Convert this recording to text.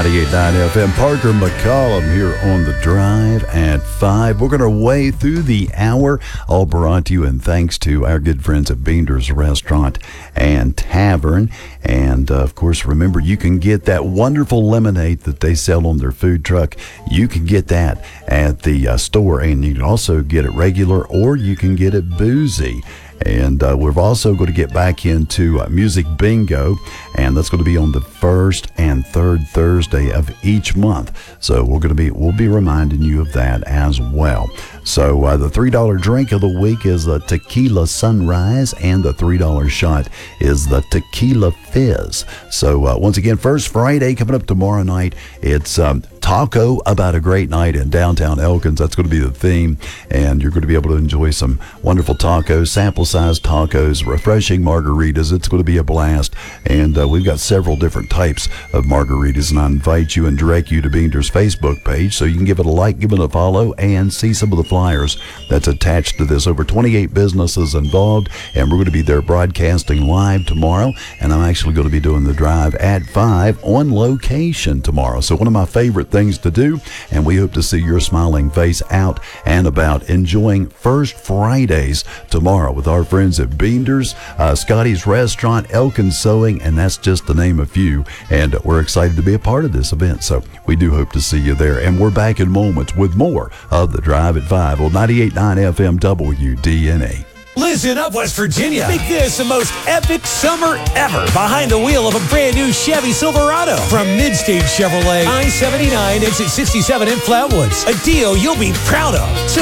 98.9 FM. Parker McCollum here on the Drive at 5. We're going to way through the hour, all brought to you and thanks to our good friends at Beender's Restaurant and Tavern. And, of course, remember, you can get that wonderful lemonade that they sell on their food truck. You can get that at the store, and you can also get it regular, or you can get it boozy. And we're also going to get back into music bingo, and that's going to be on the first and third Thursday of each month. So we'll be reminding you of that as well. So the $3 drink of the week is the Tequila Sunrise, and the $3 shot is the Tequila Fizz. So once again, First Friday coming up tomorrow night. It's Taco About a Great Night in downtown Elkins. That's going to be the theme, and you're going to be able to enjoy some wonderful tacos, sample-sized tacos, refreshing margaritas. It's going to be a blast, and we've got several different types of margaritas, and I invite you and direct you to Beender's Facebook page so you can give it a like, give it a follow, and see some of the flyers that's attached to this. Over 28 businesses involved, and we're going to be there broadcasting live tomorrow, and I'm actually going to be doing the Drive at 5 on location tomorrow. So one of my favorite things to do, and we hope to see your smiling face out and about enjoying First Fridays tomorrow with our friends at Beender's, Scotty's Restaurant, Elkins Sewing, and that's just to name a few. And we're excited to be a part of this event, so we do hope to see you there. And we're back in moments with more of the Drive at 5 on 98.9 FM WDNA. Listen up, West Virginia. Make this the most epic summer ever behind the wheel of a brand new Chevy Silverado from Midstage Chevrolet, I-79, exit 67 in Flatwoods. A deal you'll be proud of. So